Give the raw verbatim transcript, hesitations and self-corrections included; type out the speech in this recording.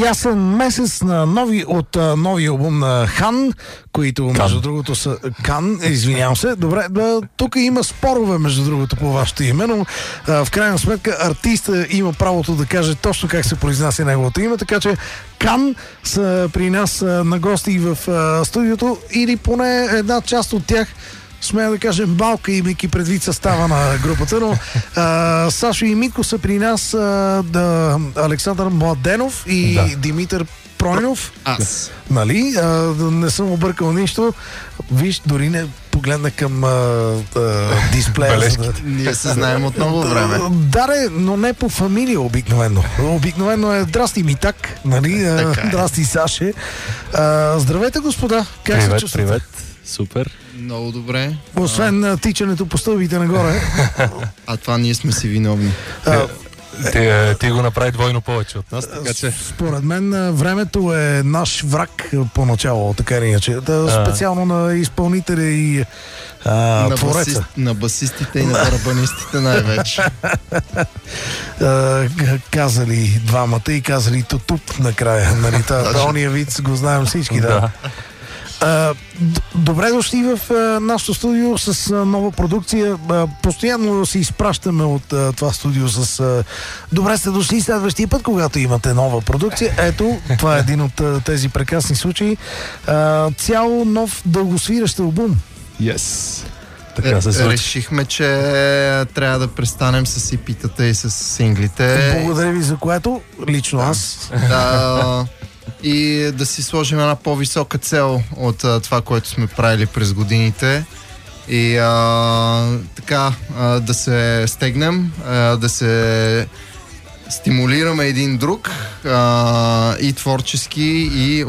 ясен месец на нови от а, нови албум на Хан, които Кан. между другото са Кан, извинявам се. Добре, да, тук има спорове между другото по вашето име, но а, в крайна сметка артиста има правото да каже точно как се произнася неговото име, така че Кан са при нас а, на гости в а, студиото, или поне една част от тях, смея да кажем малка, имайки предвид състава на групата, но а, Сашо и Митко са при нас, а, да, Александър Младенов и Да. Димитър Пройнов. Аз. Нали? А, не съм объркал нищо. Виж, дори не погледна към а, а, дисплея. За да... Ние се знаем от много време. Да, де, но не по фамилия обикновено. Обикновено е здрасти Митак, нали? А, Така е. здрасти Саше. А, здравейте, господа. Как се Привет, чувствате? привет. Супер. Много добре. Освен а, тичането по стълбите нагоре. А това ние сме си виновни. А, Ти, ти го направи двойно повече от нас, така че... Според мен а, времето е наш враг а, поначало, така или иначе. Да, специално на изпълнителя и а, на, твореца. басист, на басистите и на барабанистите най-вече. А, казали двамата и казали тутуп накрая. Нали, та, та, ония вид го знаем всички, да. Да. А, д- добре дошли в а, нашото студио с а, нова продукция. А, постоянно се изпращаме от а, това студио с а, добре сте дошли следващия път, когато имате нова продукция. Ето, това е един от а, тези прекрасни случаи. А, цял нов дългосвиращ албум. Yes. Така се случи. Решихме, че трябва да престанем с ипитата и с синглите. Благодаря ви за което, лично аз. Да, и да си сложим една по-висока цел от а, това, което сме правили през годините. И а, така, а, да се стегнем, а, да се стимулираме един друг а, и творчески, и